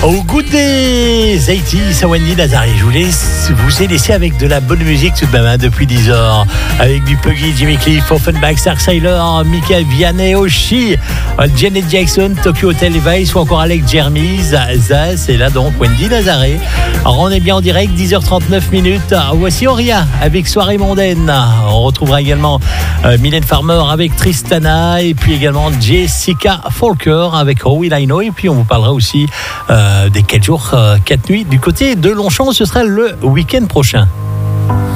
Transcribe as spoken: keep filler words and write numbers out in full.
Au goût des quatre-vingt-dix, à Wendy Nazaré, je vous, laisse, vous ai laissé avec de la bonne musique tout de même hein, depuis dix heures. Avec du Puggy, Jimmy Cliff, Offenbach, Star Sailor, Michael Vianney, Oshi, Janet Jackson, Tokyo Hotel Vice ou encore Alex Jeremy. Ça, c'est là donc Wendy Nazaré. Alors on est bien en direct, dix heures trente-neuf minutes. Voici Auria avec Soirée mondaine. On retrouvera également euh, Mylène Farmer avec Tristana et puis également Jessica Folker avec Oh Will I Know. Et puis on vous parlera aussi euh, des quatre jours, quatre nuits du côté de Longchamp. Ce sera le week-end prochain.